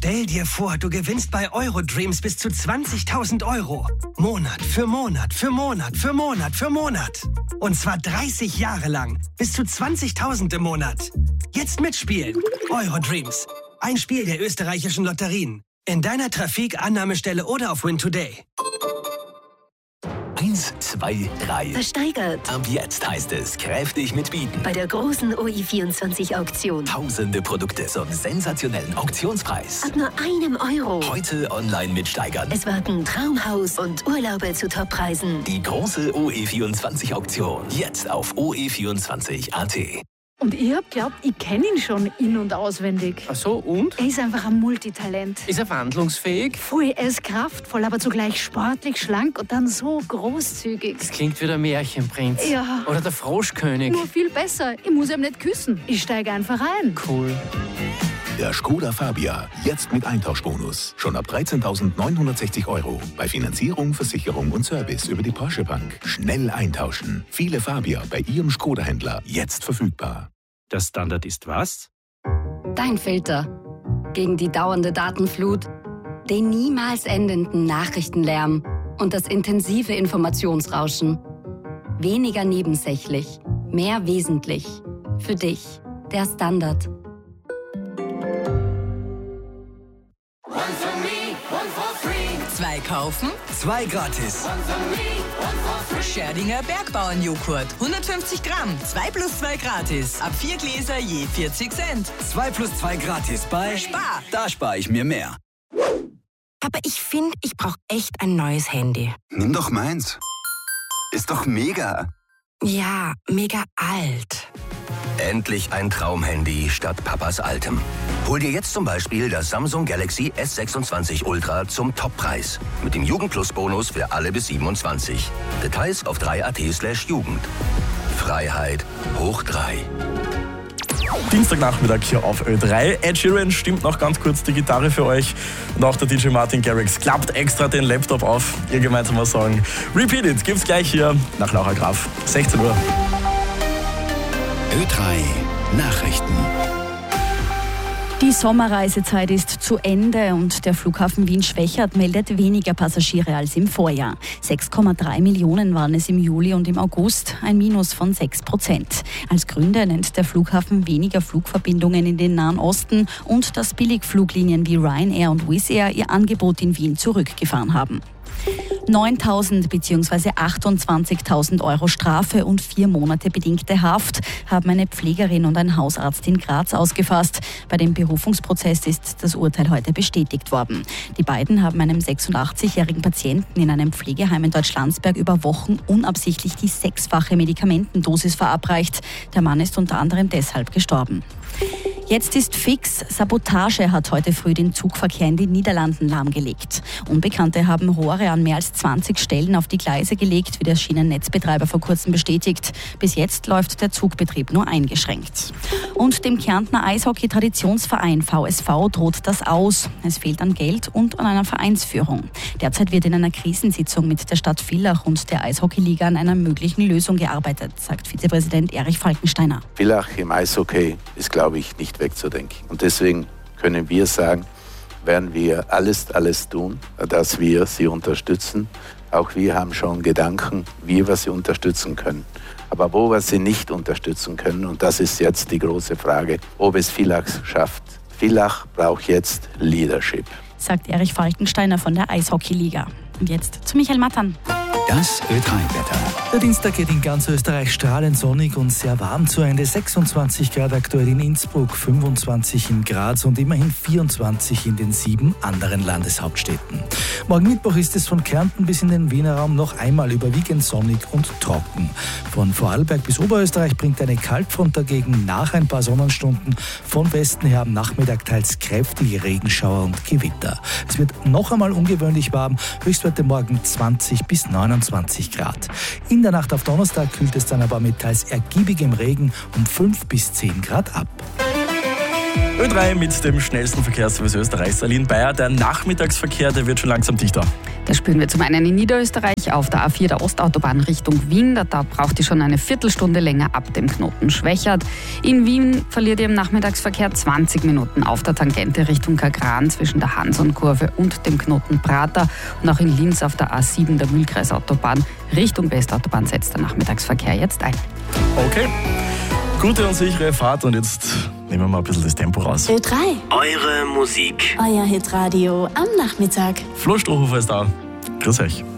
Stell dir vor, du gewinnst bei Eurodreams bis zu 20.000 €. Monat für Monat für Monat für Monat für Monat. Und zwar 30 Jahre lang. Bis zu 20.000 im Monat. Jetzt mitspielen. Eurodreams. Ein Spiel der österreichischen Lotterien. In deiner Trafik, Annahmestelle oder auf Win Today. 1, 2, 3. Versteigert. Ab jetzt heißt es kräftig mitbieten. Bei der großen OI24-Auktion. Tausende Produkte zum sensationellen Auktionspreis. Ab nur €1. Heute online mitsteigern. Es warten Traumhaus und Urlaube zu Toppreisen. Die große OE24-Auktion. Jetzt auf OE24.at. Und ich hab glaubt, ich kenne ihn schon in- und auswendig. Ach so, und? Er ist einfach ein Multitalent. Ist er wandlungsfähig? Voll, er ist kraftvoll, aber zugleich sportlich, schlank und dann so großzügig. Das klingt wie der Märchenprinz. Ja. Oder der Froschkönig. Nur viel besser. Ich muss ihm nicht küssen. Ich steige einfach ein. Cool. Der Skoda Fabia, jetzt mit Eintauschbonus. Schon ab 13.960 €. Bei Finanzierung, Versicherung und Service über die Porsche Bank. Schnell eintauschen. Viele Fabia bei Ihrem Skoda-Händler jetzt verfügbar. Der Standard ist was? Dein Filter. Gegen die dauernde Datenflut, den niemals endenden Nachrichtenlärm und das intensive Informationsrauschen. Weniger nebensächlich, mehr wesentlich. Für dich, der Standard. Zwei kaufen, 2 gratis. Scherdinger Bergbauernjoghurt. 150 Gramm, 2 plus 2 gratis. Ab 4 Gläser je 40 Cent. 2 plus 2 gratis bei Spar. Da spare ich mir mehr. Aber ich finde, ich brauche echt ein neues Handy. Nimm doch meins. Ist doch mega. Ja, mega alt. Endlich ein Traumhandy statt Papas altem. Hol dir jetzt zum Beispiel das Samsung Galaxy S26 Ultra zum Toppreis. Mit dem Jugend-Plus-Bonus für alle bis 27. Details auf 3.at/Jugend. Freiheit hoch 3. Dienstagnachmittag hier auf Ö3. Ed Sheeran stimmt noch ganz kurz die Gitarre für euch. Und auch der DJ Martin Garrix klappt extra den Laptop auf. Ihr gemeinsamer Song Repeat It gibt's gleich hier nach Laura Graf. 16 Uhr. Ö3 Nachrichten. Die Sommerreisezeit ist zu Ende und der Flughafen Wien-Schwechat meldet weniger Passagiere als im Vorjahr. 6,3 Millionen waren es im Juli und im August, ein Minus von 6%. Als Gründe nennt der Flughafen weniger Flugverbindungen in den Nahen Osten und dass Billigfluglinien wie Ryanair und Wizz Air ihr Angebot in Wien zurückgefahren haben. 9.000 bzw. 28.000 € Strafe und 4 Monate bedingte Haft haben eine Pflegerin und ein Hausarzt in Graz ausgefasst. Bei dem Berufungsprozess ist das Urteil heute bestätigt worden. Die beiden haben einem 86-jährigen Patienten in einem Pflegeheim in Deutschlandsberg über Wochen unabsichtlich die 6-fache Medikamentendosis verabreicht. Der Mann ist unter anderem deshalb gestorben. Jetzt ist fix, Sabotage hat heute früh den Zugverkehr in den Niederlanden lahmgelegt. Unbekannte haben Rohre an mehr als 20 Stellen auf die Gleise gelegt, wie der Schienennetzbetreiber vor kurzem bestätigt. Bis jetzt läuft der Zugbetrieb nur eingeschränkt. Und dem Kärntner Eishockey-Traditionsverein VSV droht das aus. Es fehlt an Geld und an einer Vereinsführung. Derzeit wird in einer Krisensitzung mit der Stadt Villach und der Eishockeyliga an einer möglichen Lösung gearbeitet, sagt Vizepräsident Erich Falkensteiner. Villach im Eishockey ist, glaube ich, nicht wegzudenken. Und deswegen können wir sagen, werden wir alles tun, dass wir sie unterstützen. Auch wir haben schon Gedanken, wie wir sie unterstützen können. Aber wo wir sie nicht unterstützen können, und das ist jetzt die große Frage, ob es Villach schafft. Villach braucht jetzt Leadership, sagt Erich Falkensteiner von der Eishockeyliga. Und jetzt zu Michael Mattern. Das Ö3-Wetter. Der Dienstag geht in ganz Österreich strahlend sonnig und sehr warm zu Ende. 26 Grad aktuell in Innsbruck, 25 in Graz und immerhin 24 in den 7 anderen Landeshauptstädten. Morgen Mittwoch ist es von Kärnten bis in den Wiener Raum noch einmal überwiegend sonnig und trocken. Von Vorarlberg bis Oberösterreich bringt eine Kaltfront dagegen nach ein paar Sonnenstunden von Westen her am Nachmittag teils kräftige Regenschauer und Gewitter. Es wird noch einmal ungewöhnlich warm, Höchstwerte morgen 20 bis 29 Grad. In der Nacht auf Donnerstag kühlt es dann aber mit teils ergiebigem Regen um 5 bis 10 Grad ab. Ö3 mit dem schnellsten Verkehrsservice Österreichs, Aline Bayer. Der Nachmittagsverkehr, der wird schon langsam dichter. Das spüren wir zum einen in Niederösterreich auf der A4 der Ostautobahn Richtung Wien. Da braucht ihr schon eine Viertelstunde länger ab dem Knoten Schwächert. In Wien verliert ihr im Nachmittagsverkehr 20 Minuten auf der Tangente Richtung Kagran zwischen der Hansonkurve und dem Knoten Prater. Und auch in Linz auf der A7 der Mühlkreisautobahn Richtung Westautobahn setzt der Nachmittagsverkehr jetzt ein. Okay. Gute und sichere Fahrt und jetzt nehmen wir mal ein bisschen das Tempo raus. Ö3. Eure Musik. Euer Hitradio am Nachmittag. Flo Strohhofer ist da. Grüß euch.